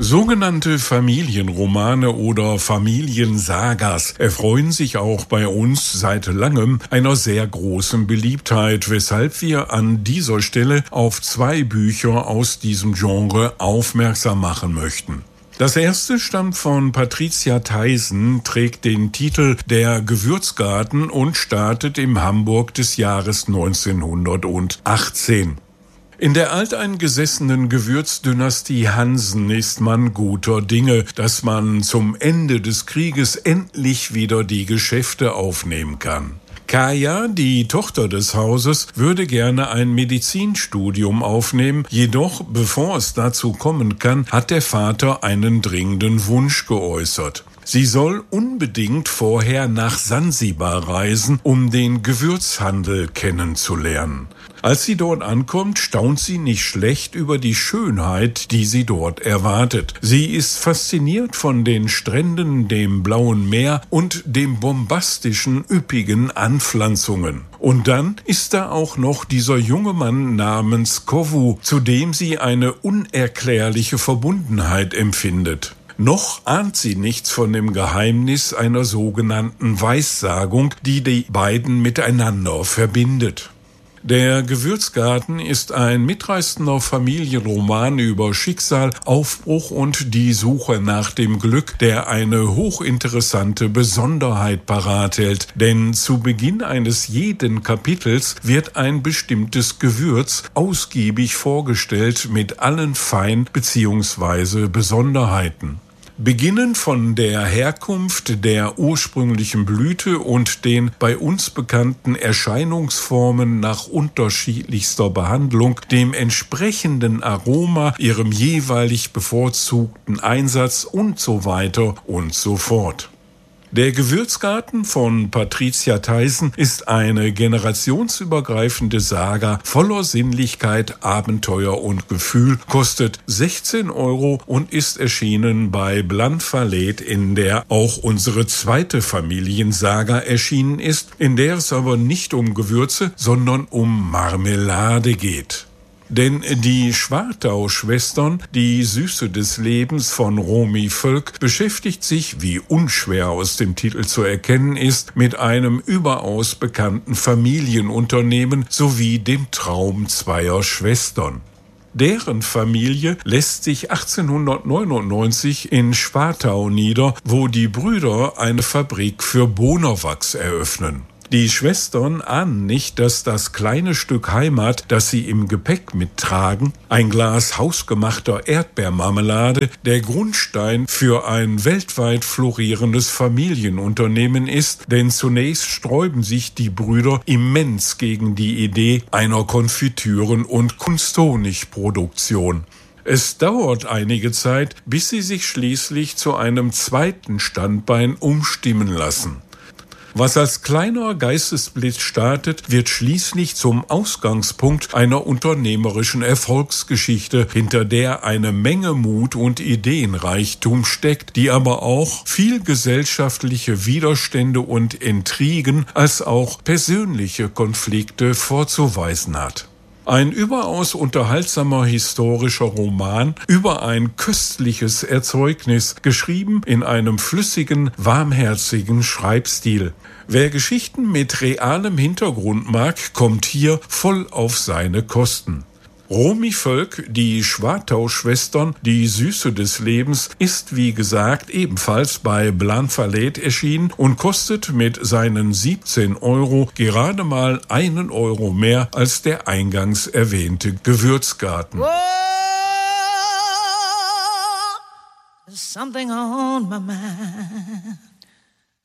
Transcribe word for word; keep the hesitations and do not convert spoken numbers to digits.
Sogenannte Familienromane oder Familiensagas erfreuen sich auch bei uns seit langem einer sehr großen Beliebtheit, weshalb wir an dieser Stelle auf zwei Bücher aus diesem Genre aufmerksam machen möchten. Das erste stammt von Patricia Theissen, trägt den Titel Der Gewürzgarten und startet im Hamburg des Jahres neunzehnhundertachtzehn. In der alteingesessenen Gewürzdynastie Hansen ist man guter Dinge, dass man zum Ende des Krieges endlich wieder die Geschäfte aufnehmen kann. Kaja, die Tochter des Hauses, würde gerne ein Medizinstudium aufnehmen, jedoch, bevor es dazu kommen kann, hat der Vater einen dringenden Wunsch geäußert. Sie soll unbedingt vorher nach Sansibar reisen, um den Gewürzhandel kennenzulernen. Als sie dort ankommt, staunt sie nicht schlecht über die Schönheit, die sie dort erwartet. Sie ist fasziniert von den Stränden, dem blauen Meer und dem bombastischen, üppigen Anpflanzungen. Und dann ist da auch noch dieser junge Mann namens Kovu, zu dem sie eine unerklärliche Verbundenheit empfindet. Noch ahnt sie nichts von dem Geheimnis einer sogenannten Weissagung, die die beiden miteinander verbindet. Der Gewürzgarten ist ein mitreißender Familienroman über Schicksal, Aufbruch und die Suche nach dem Glück, der eine hochinteressante Besonderheit parat hält. Denn zu Beginn eines jeden Kapitels wird ein bestimmtes Gewürz ausgiebig vorgestellt mit allen Fein- bzw. Besonderheiten. Beginnend von der Herkunft der ursprünglichen Blüte und den bei uns bekannten Erscheinungsformen nach unterschiedlichster Behandlung, dem entsprechenden Aroma, ihrem jeweilig bevorzugten Einsatz und so weiter und so fort. Der Gewürzgarten von Patricia Theissen ist eine generationsübergreifende Saga voller Sinnlichkeit, Abenteuer und Gefühl, kostet sechzehn Euro und ist erschienen bei Bland Verlet, in der auch unsere zweite Familiensaga erschienen ist, in der es aber nicht um Gewürze, sondern um Marmelade geht. Denn die Schwartau-Schwestern, die Süße des Lebens von Romy Völk, beschäftigt sich, wie unschwer aus dem Titel zu erkennen ist, mit einem überaus bekannten Familienunternehmen sowie dem Traum zweier Schwestern. Deren Familie lässt sich achtzehnhundertneunundneunzig in Schwartau nieder, wo die Brüder eine Fabrik für Bohnerwachs eröffnen. Die Schwestern ahnen nicht, dass das kleine Stück Heimat, das sie im Gepäck mittragen, ein Glas hausgemachter Erdbeermarmelade, der Grundstein für ein weltweit florierendes Familienunternehmen ist, denn zunächst sträuben sich die Brüder immens gegen die Idee einer Konfitüren- und Kunsthonigproduktion. Es dauert einige Zeit, bis sie sich schließlich zu einem zweiten Standbein umstimmen lassen. Was als kleiner Geistesblitz startet, wird schließlich zum Ausgangspunkt einer unternehmerischen Erfolgsgeschichte, hinter der eine Menge Mut und Ideenreichtum steckt, die aber auch viel gesellschaftliche Widerstände und Intrigen als auch persönliche Konflikte vorzuweisen hat. Ein überaus unterhaltsamer historischer Roman über ein köstliches Erzeugnis, geschrieben in einem flüssigen, warmherzigen Schreibstil. Wer Geschichten mit realem Hintergrund mag, kommt hier voll auf seine Kosten. Romy Völk, die Schwartau-Schwestern, die Süße des Lebens, ist wie gesagt ebenfalls bei Bland Verlet erschienen und kostet mit seinen siebzehn Euro gerade mal einen Euro mehr als der eingangs erwähnte Gewürzgarten. Whoa, there's something on my mind.